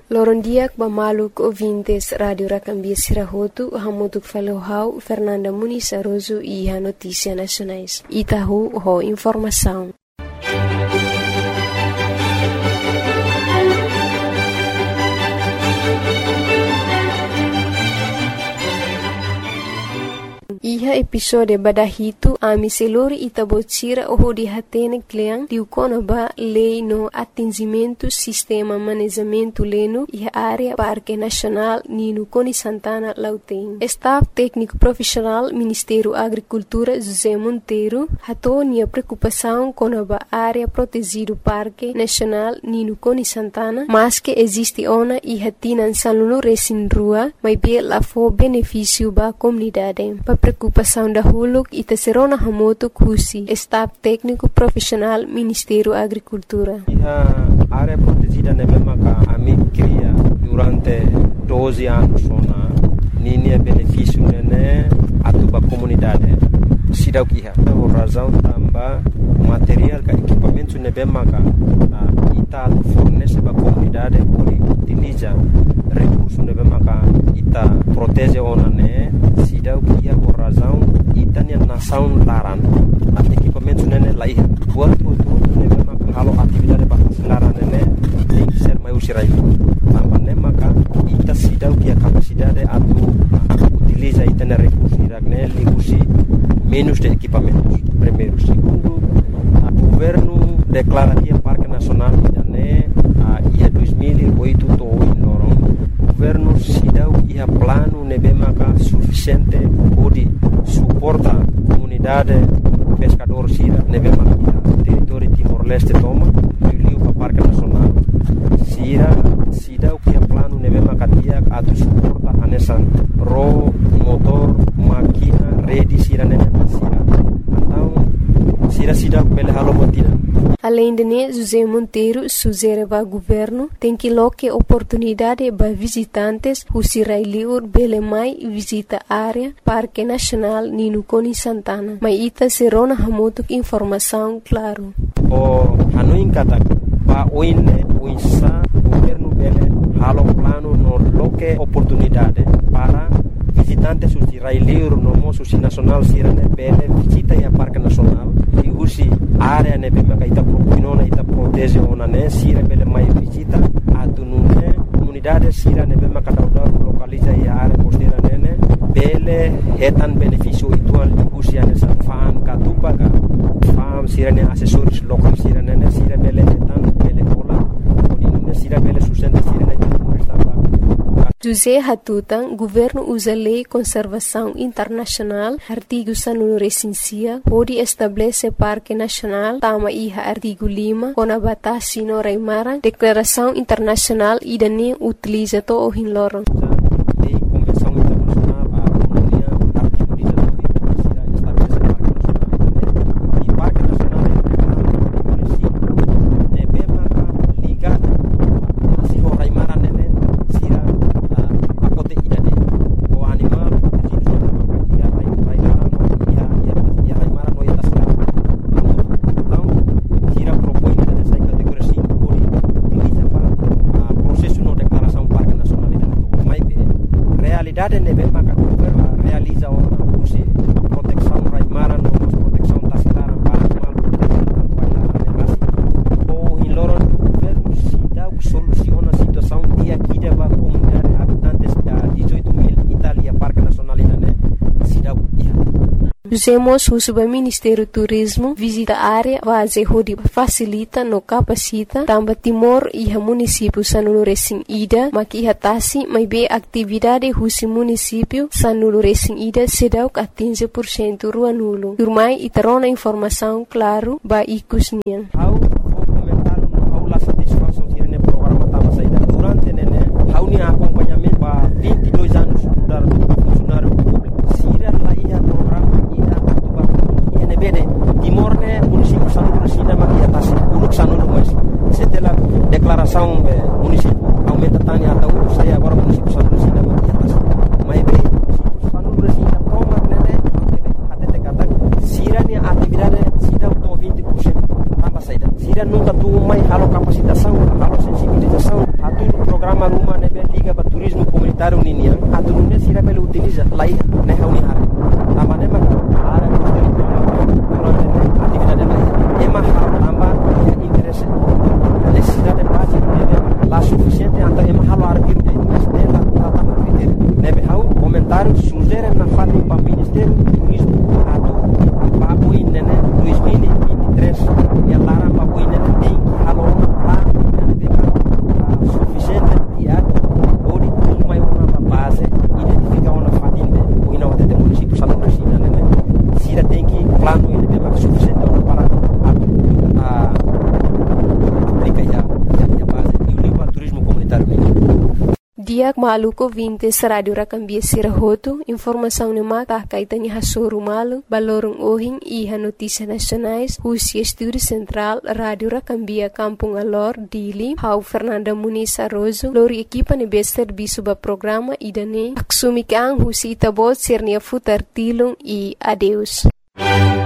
Lorondiak bamaluk ouvintes Radio Racambia Sirahotu, hamutuk falohau Fernanda Muniz Aroso e a Notícia Nacionais. Itahu ho informação. Iha episode badahito ami selori itabotira oho di hatene kleang diukona ba lei no atingimento sistema manejamento leno iha área Parque Nacional Nino Coni Santana Lauteng. Staff técnico profissional Ministério Agricultura José Monteiro hatonia preocupação com a área protegido Parque Nacional Nino Coni Santana, mas que existe ona iha tinan saluno resin rua, mas bem lá for benefício ba comunidade. Preocupação da Huluk e Tesserona Hamoto Kusi, Staff Técnico Profissional Ministério Agricultura. A área protegida na mesma que a mim cria durante 12 anos na linha benefício né a tua comunidade. Sida o que é a razão também material que equipamentos na mesma que ita fornece para a comunidade por utiliza recursos na mesma que ita protege ona né. Sida o que é a razão ita nia nação laran a equipamentos né lá ia buat tudo na mesma que halo atividade para laran né tem que ser mais usirai também né maka ita sida o que a capacidade a utiliza ita na recursos né usi menos de equipamentos. Primeiro, segundo, o governo declara que o Parque Nacional né ia 2008 to em Lorong. O governo se dá que o plano nebemaka suficiente para suportar a comunidade pescador sira nebemaka território Timor-Leste toma do para o Parque Nacional. Sira se dá que o plano nebemaka dia a suporta a nessa ro motor máquina rede sira nebemaka sira. Então sira pela halomotina. Além de José Monteiro sugere ao governo tem que loque oportunidade para visitantes who sirailiur bele mai visita área Parque Nacional Nino Coni Santana. Mas ita serona hamotuk informação claro. O hanuin kata pa oine uinsa governo bele halo plano no loque oportunidade para visitantes who sirailiur no moço nacional sirane bele visita a Parque Nacional e usi área ne bema ita propinona ita protege ona ne sira bele mai visita atunune comunidade sira ne bema kadauda localiza a área costeira ne bele etan benefício ituan usi ane sa fan katupa ka fam sira ne assessores local sira ne sira bele etan bele pola odine sira bele sustenta sira ne José Hatutan, governo usa lei conservação internacional, artigo sanunu recensia, pode estabelecer Parque Nacional, tama iha artigo 5, com a batasi no Raimara, declaração internacional e dane utiliza to o hinloron. realiza uma proteção raimara, proteção tascara para animal, ou em Loron, o governo se dá o soluciona a situação e aqui deva a comunidade habitantes da 18.000 Itália, Parque Nacional se dá o Usemos o Ministério do Turismo visita a área base onde facilita no capacita também Timor e o município sanulu recém ida maki hatasi mai be atividade o município sanulu recém ida se dá 15% rua nulo. Turmai iterona informação claro ba ikusnian. How comentar no aula satisfação tirene programa tava saída durante nene how ni acompanhamento ba 22 anos mudar funcionário público. Sira lá ia programa Timor-ne município sanulu resina maki atasi uluk sanulu mas setelah declaração município aumenta tanya atau saya agora município sanulu resina maki atasi mai be município sanulu resina toma nene até kata sira ni atividade sida to 20% tambah saída sira nunca tu mai halo capacitação halo sensibilização atu programa programa rumah nebe liga para turismo comunitário ninia aturunnya sira pele utiliza lai ne hauni hara tamane maka ara kostel durante atividade lai ema tambah ya interesse ale sira de base nebe la suficiente anta ema halo arquiro de mas dela tama critério nebe hau comentário sugere na fati para ministério do turismo atu papo inene 2023 ya lara papo inene tem halo lá suficiente dia ori uma uma base identificar uma fatinha o ina wate município salão da China né sira tem que plano ele tem mais suficiente para aplicar já base e o livro turismo comunitário Diak maluko 20 Radio Rakambia Sirahoto, informação no mata kaitannya hasuru malu, balorong ohing iha notícias nacionais, Husia Estúdio Central, Radio Rakambia Kampung Alor, Dili, Hau Fernanda Muniz Arrozo, lori equipa nebe serviço ba programa idane, aksumikang Husi Itabot Sirnia Futar Tilung e adeus.